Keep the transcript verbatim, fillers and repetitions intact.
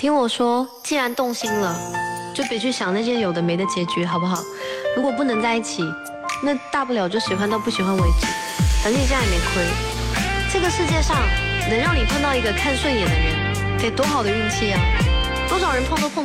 听我说，既然动心了，就别去想那些有的没的结局，好不好？如果不能在一起，那大不了就喜欢到不喜欢为止。反正你这样也没亏。这个世界上能让你碰到一个看顺眼的人，得多好的运气啊！多少人碰都碰。